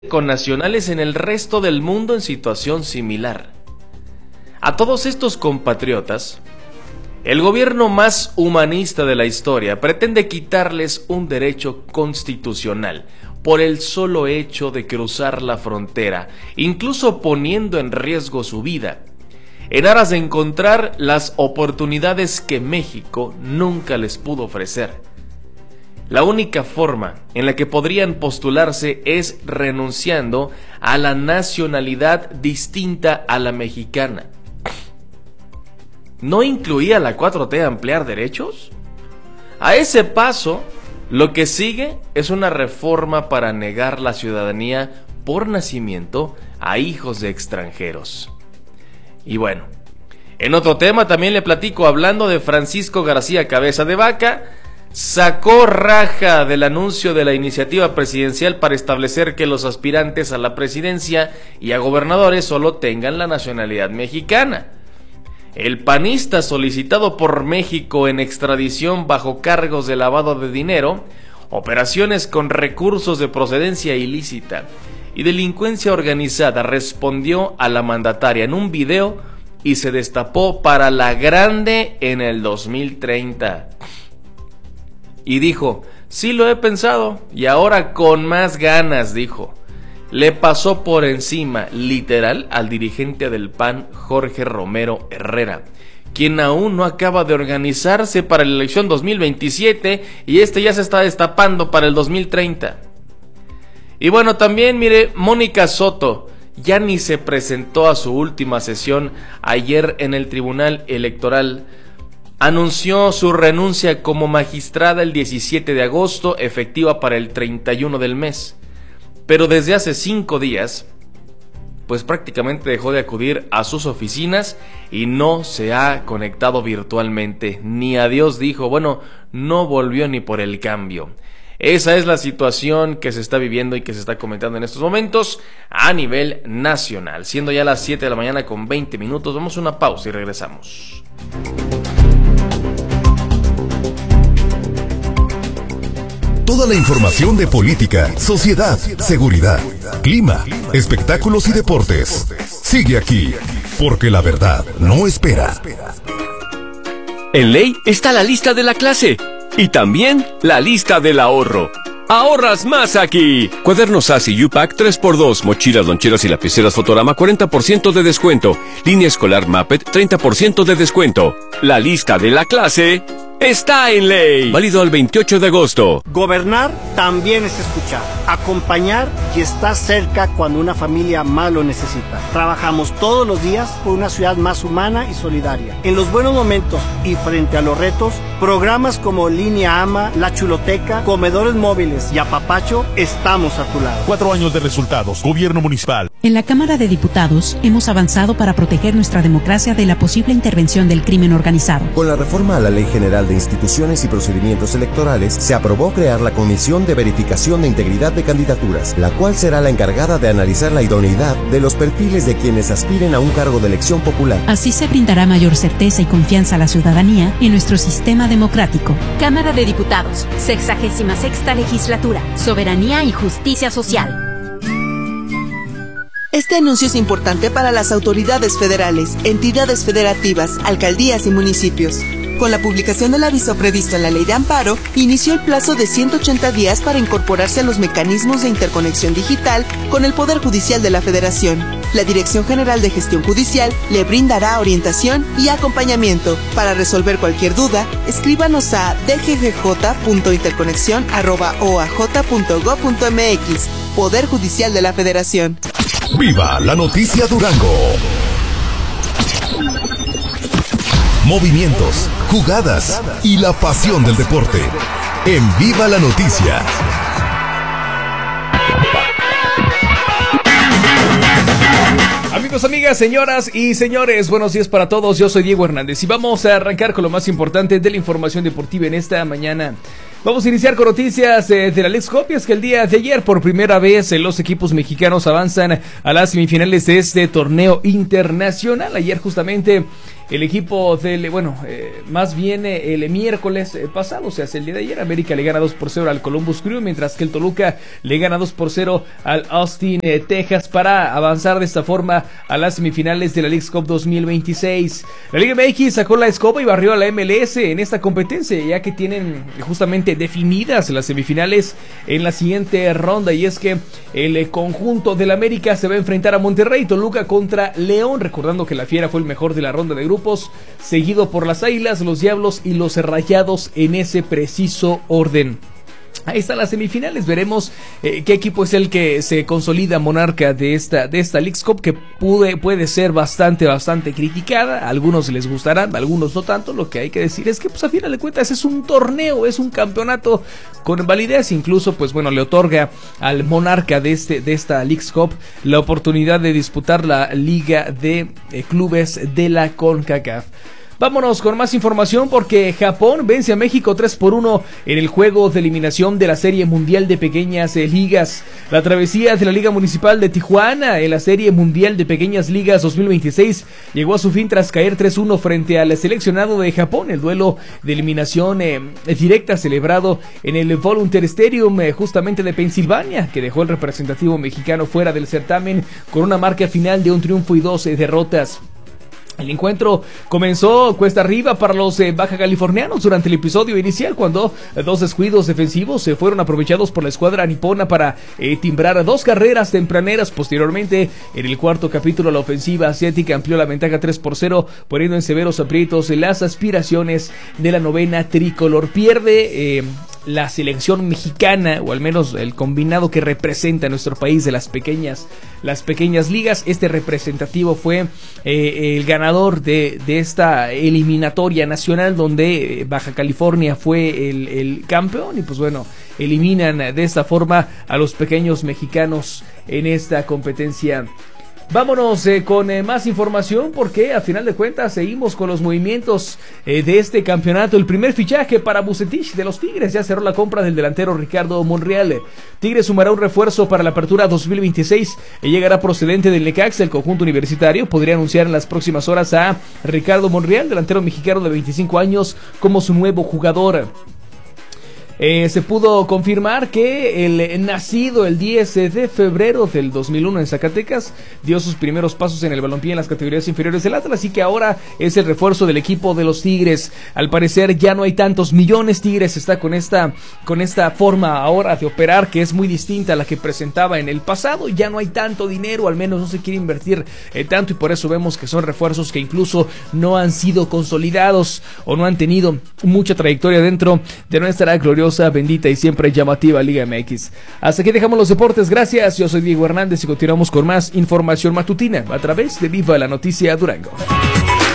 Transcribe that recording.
con nacionales en el resto del mundo en situación similar. A todos estos compatriotas, el gobierno más humanista de la historia pretende quitarles un derecho constitucional por el solo hecho de cruzar la frontera, incluso poniendo en riesgo su vida, en aras de encontrar las oportunidades que México nunca les pudo ofrecer. La única forma en la que podrían postularse es renunciando a la nacionalidad distinta a la mexicana. ¿No incluía la 4T ampliar derechos? A ese paso, lo que sigue es una reforma para negar la ciudadanía por nacimiento a hijos de extranjeros. Y bueno, en otro tema también le platico, hablando de Francisco García Cabeza de Vaca, sacó raja del anuncio de la iniciativa presidencial para establecer que los aspirantes a la presidencia y a gobernadores solo tengan la nacionalidad mexicana. El panista solicitado por México en extradición bajo cargos de lavado de dinero, operaciones con recursos de procedencia ilícita y delincuencia organizada respondió a la mandataria en un video y se destapó para la grande en el 2030. Y dijo, sí lo he pensado y ahora con más ganas, dijo. Le pasó por encima, literal, al dirigente del PAN, Jorge Romero Herrera, quien aún no acaba de organizarse para la elección 2027 y ya se está destapando para el 2030. Y bueno, también mire, Mónica Soto ya ni se presentó a su última sesión ayer en el Tribunal Electoral. Anunció su renuncia como magistrada el 17 de agosto, efectiva para el 31 del mes. Pero desde hace 5 días, pues prácticamente dejó de acudir a sus oficinas y no se ha conectado virtualmente. Ni adiós dijo, bueno, no volvió ni por el cambio. Esa es la situación que se está viviendo y que se está comentando en estos momentos a nivel nacional. Siendo ya las 7 de la mañana con 20 minutos, vamos a una pausa y regresamos. Toda la información de política, sociedad, seguridad, clima, espectáculos y deportes. Sigue aquí, porque la verdad no espera. En Ley está la lista de la clase y también la lista del ahorro. ¡Ahorras más aquí! Cuadernos ASI y U-Pack 3x2, mochilas, loncheras y lapiceras Fotorama 40% de descuento. Línea escolar Muppet 30% de descuento. La lista de la clase está en Ley. Válido al 28 de agosto. Gobernar también es escuchar, acompañar y estar cerca cuando una familia más lo necesita. Trabajamos todos los días por una ciudad más humana y solidaria. En los buenos momentos y frente a los retos, programas como Línea AMA, La Chuloteca, Comedores Móviles y Apapacho, estamos a tu lado. 4 años de resultados. Gobierno municipal. En la Cámara de Diputados hemos avanzado para proteger nuestra democracia de la posible intervención del crimen organizado. Con la reforma a la Ley General de Instituciones y Procedimientos Electorales, se aprobó crear la Comisión de Verificación de Integridad de Candidaturas, la cual será la encargada de analizar la idoneidad de los perfiles de quienes aspiren a un cargo de elección popular. Así se brindará mayor certeza y confianza a la ciudadanía en nuestro sistema democrático. Cámara de Diputados, 66ª Legislatura, Soberanía y Justicia Social. Este anuncio es importante para las autoridades federales, entidades federativas, alcaldías y municipios. Con la publicación del aviso previsto en la Ley de Amparo, inició el plazo de 180 días para incorporarse a los mecanismos de interconexión digital con el Poder Judicial de la Federación. La Dirección General de Gestión Judicial le brindará orientación y acompañamiento. Para resolver cualquier duda, escríbanos a dggj.interconexión@oaj.gov.mx. Poder Judicial de la Federación. ¡Viva la noticia Durango! Movimientos, jugadas y la pasión del deporte. En Viva la Noticia. Amigos, amigas, señoras y señores, buenos días para todos. Yo soy Diego Hernández y vamos a arrancar con lo más importante de la información deportiva en esta mañana. Vamos a iniciar con noticias de la Leagues Cup, y es que el día de ayer, por primera vez, los equipos mexicanos avanzan a las semifinales de este torneo internacional. Ayer justamente el equipo del, más bien el miércoles pasado, o sea, el día de ayer, América le gana 2-0 al Columbus Crew, mientras que el Toluca le gana 2-0 al Austin, Texas, para avanzar de esta forma a las semifinales de la Leagues Cup 2026. La Liga MX sacó la escoba y barrió a la MLS en esta competencia, ya que tienen justamente definidas las semifinales en la siguiente ronda, y es que el conjunto del América se va a enfrentar a Monterrey, Toluca contra León, recordando que la Fiera fue el mejor de la ronda de grupos, seguido por las Águilas, los Diablos y los Rayados en ese preciso orden. Ahí están las semifinales, veremos qué equipo es el que se consolida monarca de esta Leagues Cup, que puede ser bastante criticada. A algunos les gustará, a algunos no tanto. Lo que hay que decir es que pues a final de cuentas es un torneo, es un campeonato con validez, incluso le otorga al monarca de esta Leagues Cup la oportunidad de disputar la Liga de Clubes de la CONCACAF. Vámonos con más información porque Japón vence a México 3-1 en el juego de eliminación de la Serie Mundial de Pequeñas Ligas. La travesía de la Liga Municipal de Tijuana en la Serie Mundial de Pequeñas Ligas 2026 llegó a su fin tras caer 3-1 frente al seleccionado de Japón. El duelo de eliminación directa celebrado en el Volunteer Stadium justamente de Pensilvania, que dejó el representativo mexicano fuera del certamen con una marca final de un triunfo y 2 derrotas. El encuentro comenzó cuesta arriba para los baja californianos durante el episodio inicial, cuando 2 descuidos defensivos se fueron aprovechados por la escuadra nipona para timbrar 2 carreras tempraneras. Posteriormente, en el cuarto capítulo, la ofensiva asiática amplió la ventaja 3-0, poniendo en severos aprietos las aspiraciones de la novena tricolor. Pierde la selección mexicana, o al menos el combinado que representa a nuestro país de las pequeñas ligas. Este representativo fue el ganador de esta eliminatoria nacional, donde Baja California fue el campeón, y eliminan de esta forma a los pequeños mexicanos en esta competencia. Vámonos con más información, porque a final de cuentas seguimos con los movimientos de este campeonato. El primer fichaje para Vucetich de los Tigres: ya cerró la compra del delantero Ricardo Monreal. Tigres sumará un refuerzo para la apertura 2026 y llegará procedente del Necaxa. El conjunto universitario podría anunciar en las próximas horas a Ricardo Monreal, delantero mexicano de 25 años, como su nuevo jugador. Se pudo confirmar que el nacido el 10 de febrero del 2001 en Zacatecas dio sus primeros pasos en el balompié en las categorías inferiores del Atlas, así que ahora es el refuerzo del equipo de los Tigres. Al parecer ya no hay tantos millones. Tigres está con esta forma ahora de operar, que es muy distinta a la que presentaba en el pasado. Ya no hay tanto dinero, al menos no se quiere invertir tanto, y por eso vemos que son refuerzos que incluso no han sido consolidados o no han tenido mucha trayectoria dentro de nuestra gloriosa, bendita y siempre llamativa Liga MX. Hasta aquí dejamos los deportes, gracias. Yo soy Diego Hernández y continuamos con más información matutina a través de Viva la Noticia Durango.